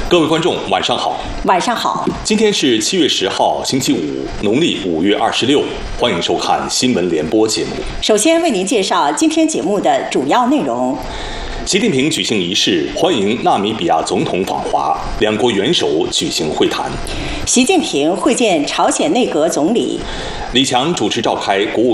各位观众，晚上好。 晚上好。 今天是7月10号，星期五，农历5月26。欢迎收看新闻联播节目。 首先为您介绍今天节目的主要内容。 习近平举行仪式，欢迎纳米比亚总统访华，两国元首举行会谈。 习近平会见朝鲜内阁总理。 李强主持召开国务